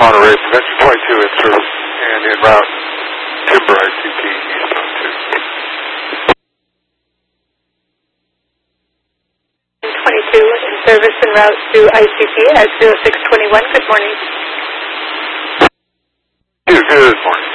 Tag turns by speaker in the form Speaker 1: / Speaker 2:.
Speaker 1: Monterey, Prevention 22 in service and en route, Timber ICP eastbound
Speaker 2: 22 in service en route to ICP at 0621. Good morning.
Speaker 1: Good morning.